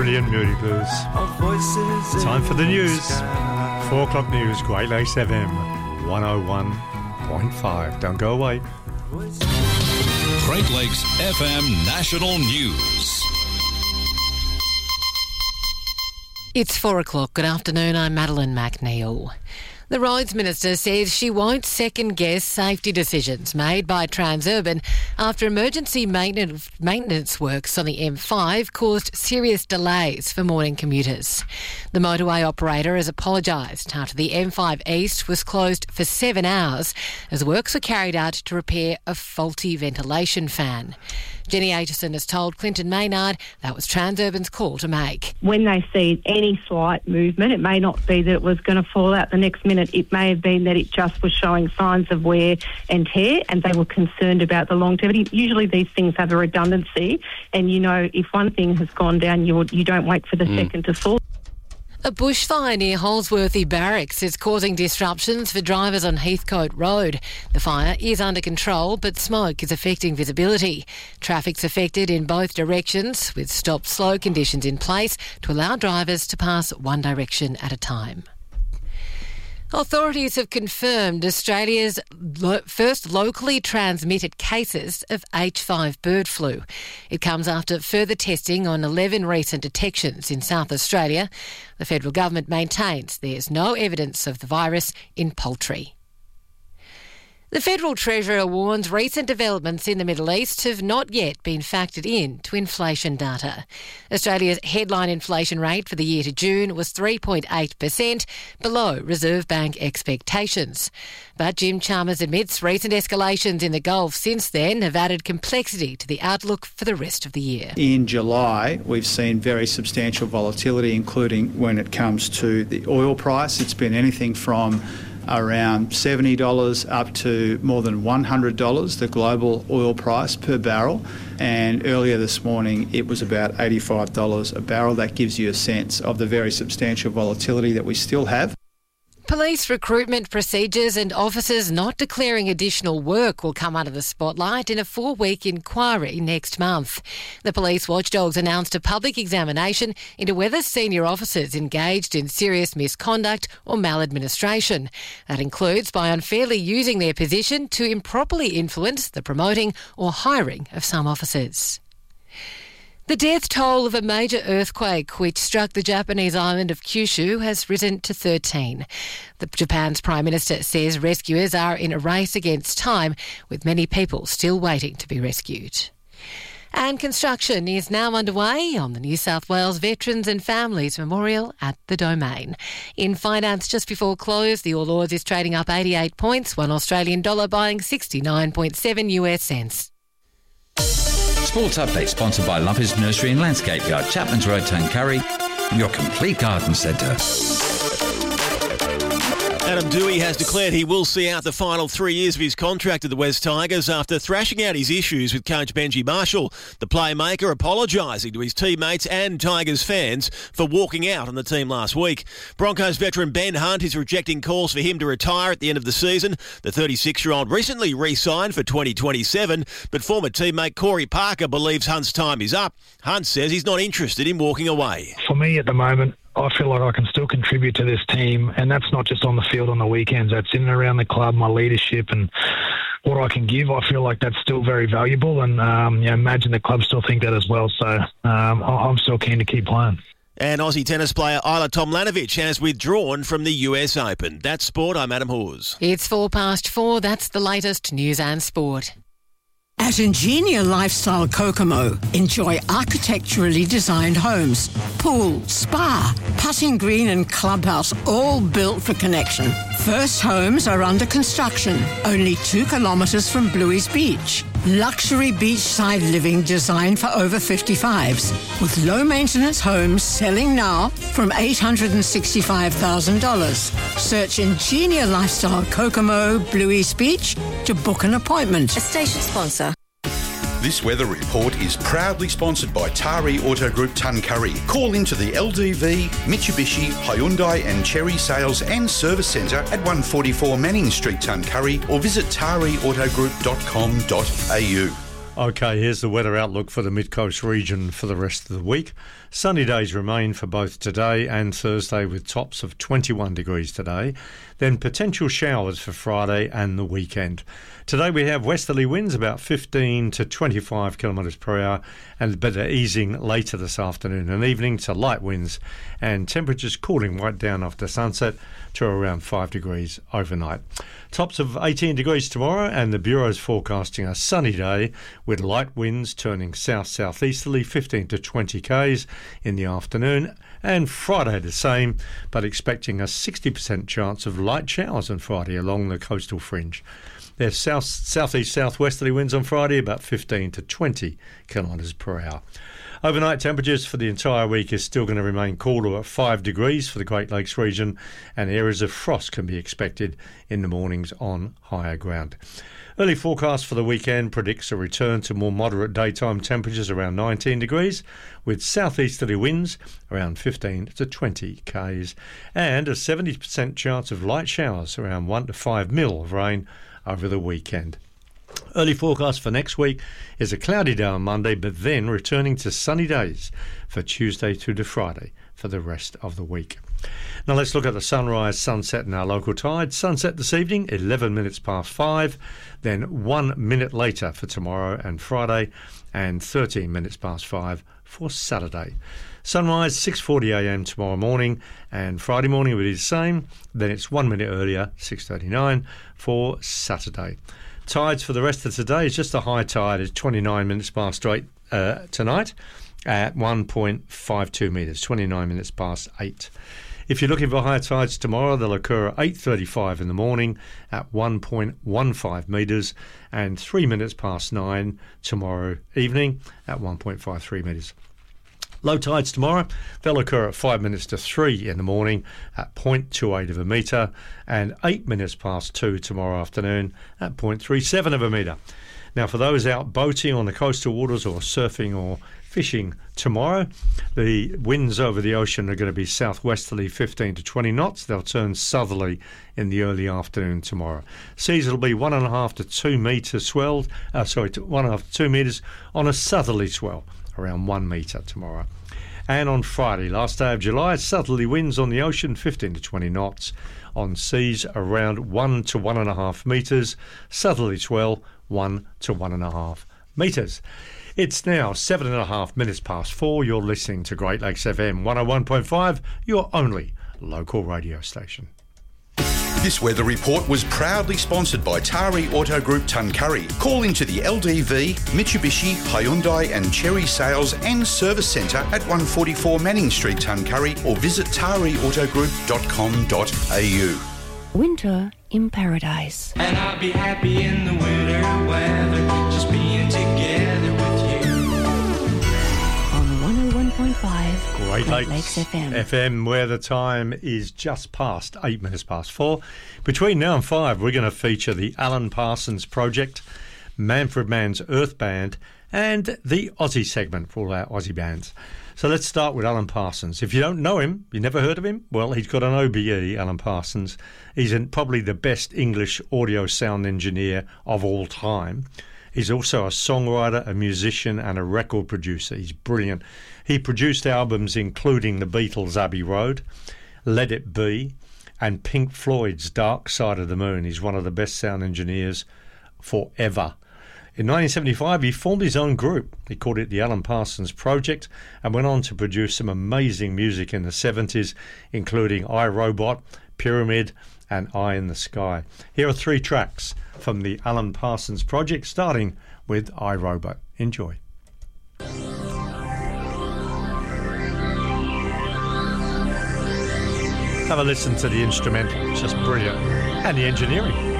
brilliant Moody Blues. Time for the news. 4 o'clock news, Great Lakes FM 101.5. Don't go away. Great Lakes FM National News. It's 4 o'clock. Good afternoon. I'm Madeline McNeil. The Roads Minister says she won't second-guess safety decisions made by Transurban after emergency maintenance works on the M5 caused serious delays for morning commuters. The motorway operator has apologised after the M5 East was closed for 7 hours as works were carried out to repair a faulty ventilation fan. Jenny Aitchison has told Clinton Maynard that was Transurban's call to make. When they see any slight movement, it may not be that it was going to fall out the next minute. It may have been that it just was showing signs of wear and tear, and they were concerned about the longevity. Usually these things have a redundancy, and you know if one thing has gone down, you don't wait for the second to fall. A bushfire near Holsworthy Barracks is causing disruptions for drivers on Heathcote Road. The fire is under control, but smoke is affecting visibility. Traffic's affected in both directions, with stop-slow conditions in place to allow drivers to pass one direction at a time. Authorities have confirmed Australia's first locally transmitted cases of H5 bird flu. It comes after further testing on 11 recent detections in South Australia. The federal government maintains there's no evidence of the virus in poultry. The Federal Treasurer warns recent developments in the Middle East have not yet been factored in to inflation data. Australia's headline inflation rate for the year to June was 3.8%, below Reserve Bank expectations. But Jim Chalmers admits recent escalations in the Gulf since then have added complexity to the outlook for the rest of the year. In July, we've seen very substantial volatility, including when it comes to the oil price. It's been anything from around $70 up to more than $100, the global oil price per barrel. And earlier this morning, it was about $85 a barrel. That gives you a sense of the very substantial volatility that we still have. Police recruitment procedures and officers not declaring additional work will come under the spotlight in a 4-week inquiry next month. The police watchdogs announced a public examination into whether senior officers engaged in serious misconduct or maladministration. That includes by unfairly using their position to improperly influence the promoting or hiring of some officers. The death toll of a major earthquake which struck the Japanese island of Kyushu has risen to 13. Japan's Prime Minister says rescuers are in a race against time, with many people still waiting to be rescued. And construction is now underway on the New South Wales Veterans and Families Memorial at the Domain. In finance, just before close, the All Ords is trading up 88 points, $1 Australian dollar buying 69.7 US cents. Sports Update sponsored by Lumpers Nursery and Landscape Yard, Chapman's Road, Tuncurry, your complete garden centre. Adam Doueihi has declared he will see out the final 3 years of his contract at the West Tigers after thrashing out his issues with coach Benji Marshall. The playmaker apologising to his teammates and Tigers fans for walking out on the team last week. Broncos veteran Ben Hunt is rejecting calls for him to retire at the end of the season. The 36-year-old recently re-signed for 2027, but former teammate Corey Parker believes Hunt's time is up. Hunt says he's not interested in walking away. For me at the moment, I feel like I can still contribute to this team, and that's not just on the field on the weekends. That's in and around the club, my leadership and what I can give. I feel like that's still very valuable, and imagine the club still think that as well. So I'm still keen to keep playing. And Aussie tennis player Isla Tomljanovic has withdrawn from the US Open. That's sport. I'm Adam Hawes. It's 4:04. That's the latest news and sport. At Ingenia Lifestyle Kokomo, enjoy architecturally designed homes, pool, spa, putting green and clubhouse, all built for connection. First homes are under construction, only 2 kilometres from Bluey's Beach. Luxury beachside living designed for over 55s, with low-maintenance homes selling now from $865,000. Search Ingenia Lifestyle Kokomo, Bluey's Beach to book an appointment. A station sponsor. This weather report is proudly sponsored by Tari Auto Group Tuncurry. Call into the LDV, Mitsubishi, Hyundai and Chery Sales and Service Centre at 144 Manning Street, Tuncurry, or visit tariautogroup.com.au. Okay, here's the weather outlook for the Mid-Coast region for the rest of the week. Sunny days remain for both today and Thursday with tops of 21 degrees today. Then potential showers for Friday and the weekend. Today we have westerly winds about 15 to 25 kilometres per hour and a bit of easing later this afternoon and evening to light winds and temperatures cooling right down after sunset to around 5 degrees overnight. Tops of 18 degrees tomorrow and the Bureau's forecasting a sunny day with light winds turning south-southeasterly 15 to 20 k's in the afternoon, and Friday the same, but expecting a 60% chance of light showers on Friday along the coastal fringe. There's southeast-southwesterly winds on Friday, about 15 to 20 kilometres per hour. Overnight temperatures for the entire week is still going to remain cooler at 5 degrees for the Great Lakes region, and areas of frost can be expected in the mornings on higher ground. Early forecast for the weekend predicts a return to more moderate daytime temperatures around 19 degrees, with southeasterly winds around 15 to 20 k's, and a 70% chance of light showers, around 1 to 5 mil of rain over the weekend. Early forecast for next week is a cloudy day on Monday, but then returning to sunny days for Tuesday through to Friday for the rest of the week. Now let's look at the sunrise, sunset and our local tide. Sunset this evening, 11 minutes past 5, then 1 minute later for tomorrow and Friday, and 13 minutes past 5 for Saturday. Sunrise, 6:40am tomorrow morning, and Friday morning will be the same. Then it's 1 minute earlier, 6:39 for Saturday. Tides for the rest of today is just a high tide. It's 29 minutes past 8 tonight at 1.52 metres, 29 minutes past 8. If you're looking for higher tides tomorrow, they'll occur at 8:35 in the morning at 1.15 metres and 3 minutes past 9 tomorrow evening at 1.53 metres. Low tides tomorrow, they'll occur at 5 minutes to 3 in the morning at 0.28 of a metre and 8 minutes past 2 tomorrow afternoon at 0.37 of a metre. Now, for those out boating on the coastal waters or surfing or fishing tomorrow, the winds over the ocean are going to be southwesterly 15 to 20 knots. They'll turn southerly in the early afternoon tomorrow. Seas will be 1.5 to 2 metres swelled, 1.5 to 2 metres on a southerly swell, around 1 metre tomorrow. And on Friday, last day of July, southerly winds on the ocean 15 to 20 knots, on seas around 1 to 1.5 metres, southerly swell 1 to 1.5 metres. It's now 7.5 minutes past 4. You're listening to Great Lakes FM 101.5, your only local radio station. This weather report was proudly sponsored by Tari Auto Group Tuncurry. Call into the LDV, Mitsubishi, Hyundai and Cherry Sales and Service Centre at 144 Manning Street, Tuncurry, or visit tariautogroup.com.au. Winter in Paradise. And I'll be happy in the winter weather, just being together with you. On 101.5 Great Lakes FM, where the time is just past 8 minutes past 4. Between now and 5, we're going to feature the Alan Parsons Project, Manfred Mann's Earth Band, and the Aussie segment for all our Aussie bands. So let's start with Alan Parsons. If you don't know him, you never heard of him, well, he's got an OBE, Alan Parsons. He's probably the best English audio sound engineer of all time. He's also a songwriter, a musician and a record producer. He's brilliant. He produced albums including the Beatles' Abbey Road, Let It Be, and Pink Floyd's Dark Side of the Moon. He's one of the best sound engineers forever. In 1975, he formed his own group. He called it the Alan Parsons Project and went on to produce some amazing music in the 70s, including I, Robot, Pyramid and Eye in the Sky. Here are 3 tracks from the Alan Parsons Project, starting with I, Robot. Enjoy. Have a listen to the instrumental. It's just brilliant. And the engineering.